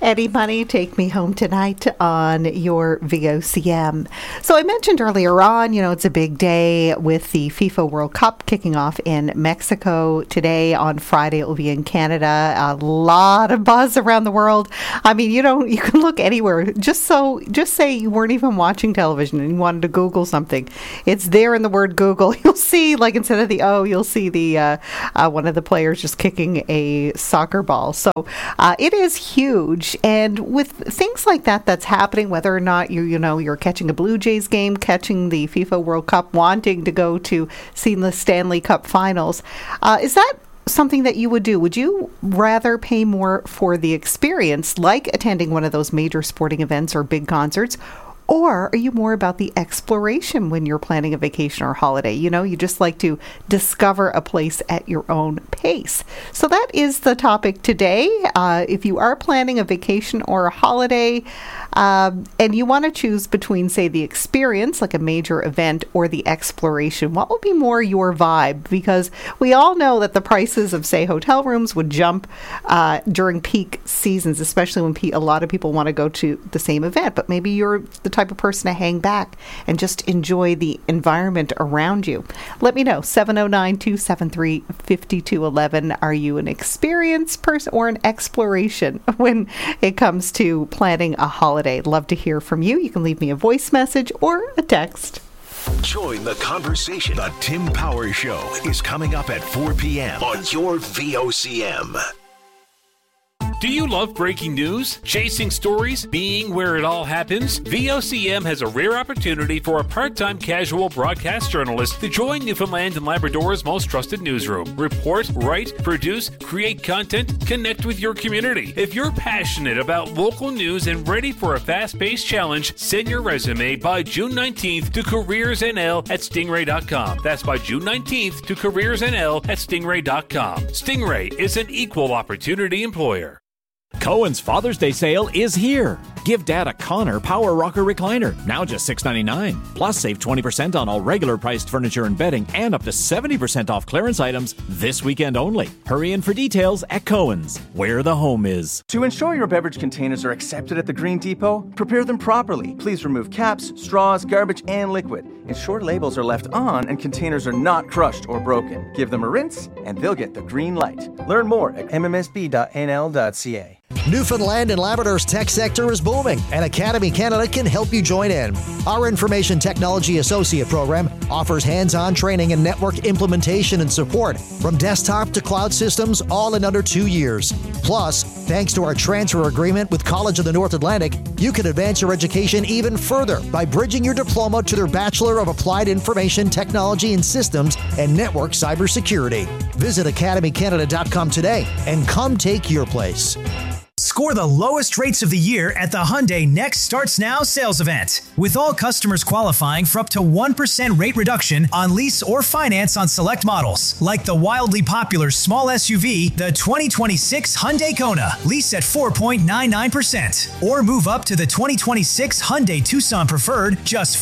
Eddie Money, Take Me Home Tonight on your VOCM. So I mentioned earlier on, it's a big day with the FIFA World Cup kicking off in Mexico today. On Friday, it will be in Canada. A lot of buzz around the world. I mean, you can look anywhere. Just say you weren't even watching television and you wanted to Google something. It's there in the word Google. You'll see, like, instead of the O, you'll see the one of the players just kicking a soccer ball. So it is huge. And with things like that that's happening, whether or not you're catching a Blue Jays game, catching the FIFA World Cup, wanting to go to see the Stanley Cup finals, is that something that you would do? Would you rather pay more for the experience, like attending one of those major sporting events or big concerts? Or are you more about the exploration when you're planning a vacation or holiday? You just like to discover a place at your own pace. So that is the topic today. If you are planning a vacation or a holiday, and you want to choose between, say, the experience, like a major event, or the exploration, what would be more your vibe? Because we all know that the prices of, say, hotel rooms would jump during peak seasons, especially when a lot of people want to go to the same event. But maybe you're the type of person to hang back and just enjoy the environment around you. Let me know. 709-273-5211. Are you an experience person or an exploration when it comes to planning a holiday? Love to hear from you. You can leave me a voice message or a text. Join the conversation. The Tim Power Show is coming up at 4 p.m. on your VOCM. Do you love breaking news, chasing stories, being where it all happens? VOCM has a rare opportunity for a part-time casual broadcast journalist to join Newfoundland and Labrador's most trusted newsroom. Report, write, produce, create content, connect with your community. If you're passionate about local news and ready for a fast-paced challenge, send your resume by June 19th to careersnl@stingray.com. That's by June 19th to careersnl@stingray.com. Stingray is an equal opportunity employer. Cohen's Father's Day sale is here. Give Dad a Connor Power Rocker Recliner, now just $6.99. Plus, save 20% on all regular priced furniture and bedding and up to 70% off clearance items this weekend only. Hurry in for details at Cohen's, where the home is. To ensure your beverage containers are accepted at the Green Depot, prepare them properly. Please remove caps, straws, garbage, and liquid. Ensure labels are left on and containers are not crushed or broken. Give them a rinse, and they'll get the green light. Learn more at mmsb.nl.ca. Newfoundland and Labrador's tech sector is booming, and Academy Canada can help you join in. Our Information Technology Associate Program offers hands-on training and network implementation and support from desktop to cloud systems, all in under 2 years. Plus, thanks to our transfer agreement with College of the North Atlantic, you can advance your education even further by bridging your diploma to their Bachelor of Applied Information Technology and Systems and Network Cybersecurity. Visit academycanada.com today and come take your place. Score the lowest rates of the year at the Hyundai Next Starts Now sales event. With all customers qualifying for up to 1% rate reduction on lease or finance on select models, like the wildly popular small SUV, the 2026 Hyundai Kona, lease at 4.99%. Or move up to the 2026 Hyundai Tucson Preferred, just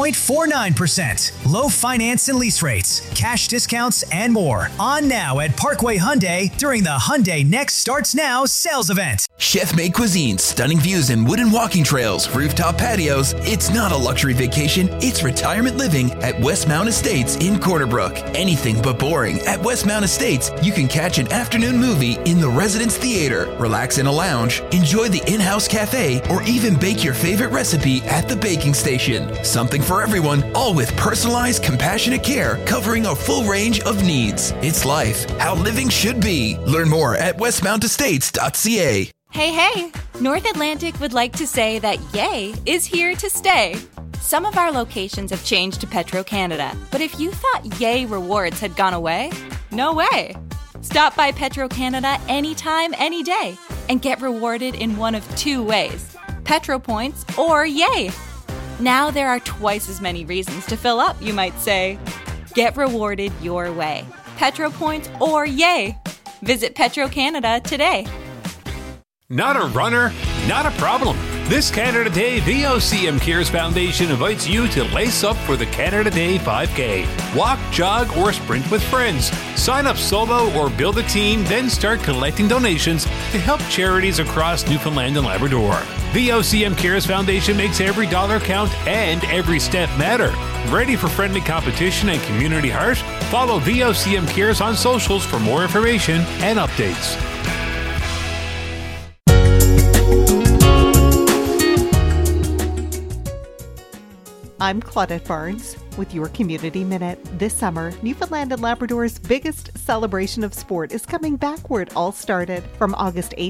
4.49%. Low finance and lease rates, cash discounts, and more. On now at Parkway Hyundai during the Hyundai Next Starts Now sales event. Chef-made cuisine, stunning views and wooden walking trails, rooftop patios. It's not a luxury vacation, it's retirement living at Westmount Estates in Corner Brook. Anything but boring. At Westmount Estates, you can catch an afternoon movie in the Residence Theater, relax in a lounge, enjoy the in-house cafe, or even bake your favorite recipe at the baking station. Something for everyone, all with personalized, compassionate care covering a full range of needs. It's life, how living should be. Learn more at westmountestates.ca. Hey, North Atlantic would like to say that Yay is here to stay. Some of our locations have changed to Petro-Canada, but if you thought Yay rewards had gone away, no way. Stop by Petro-Canada anytime, any day, and get rewarded in one of two ways, Petro Points or Yay. Now there are twice as many reasons to fill up, you might say. Get rewarded your way, Petro Points or Yay. Visit Petro-Canada today. Not a runner? Not a problem. This Canada Day, VOCM Cares Foundation invites you to lace up for the Canada Day 5K. Walk, jog, or sprint with friends. Sign up solo or build a team, then start collecting donations to help charities across Newfoundland and Labrador. VOCM Cares Foundation makes every dollar count and every step matter. Ready for friendly competition and community heart? Follow VOCM Cares on socials for more information and updates. I'm Claudette Barnes with your Community Minute. This summer, Newfoundland and Labrador's biggest celebration of sport is coming back where it all started. From August 8th